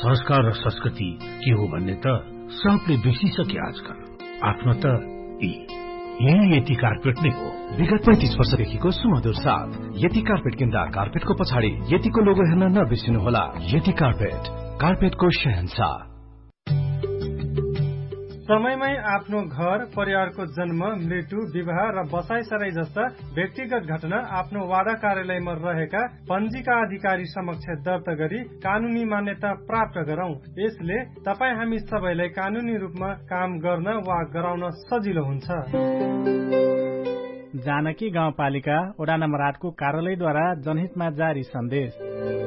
संस्कार र संस्कृति के हो भन्ने त सबले बिर्सिसके आजकल। आफ्नो त यही यति कार्पेट नै हो। विगत 35 वर्षदेखिको सुमधुर साथ यति कार्पेट किन्दा कार्पेटको पछाडि यतिको लोगो हेर्न नबिर्सिनुहोला। यति कार्पेट, कार्पेटको शहंशाह। समयमै आफ्नो घर, परिवारको जन्म, मृत्यु, विवाह र बसाइसराई जस्ता व्यक्तिगत घटना आफ्नो वाडा कार्यालयमा रहेका पञ्जीका अधिकारी समक्ष दर्ता गरी कानूनी मान्यता प्राप्त गरौं। यसले तपाईँ हामी सबैलाई कानूनी रूपमा काम गर्न वा गराउन सजिलो हुन्छ। जानकी गाउँपालिका वडा नम्बर 8 को कार्यालयद्वारा जनहितमा जारी सन्देश।